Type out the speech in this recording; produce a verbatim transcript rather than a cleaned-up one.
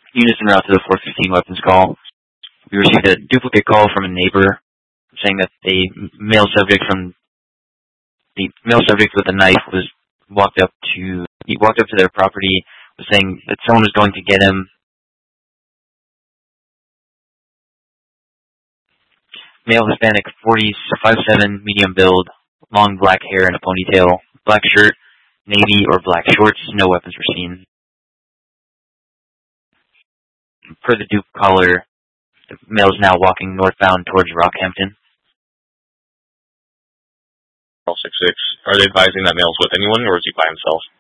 Units en route to the four fifteen weapons call. We received a duplicate call from a neighbor saying that a male subject from the male subject with a knife was walked up to he walked up to their property, was saying that someone was going to get him. Male Hispanic, forty, five seven, medium build, long black hair and a ponytail, black shirt, navy or black shorts. No weapons were seen. Per the dupe caller, the male is now walking northbound towards Rockhampton. six six. Are they advising that male's with anyone, or is he by himself?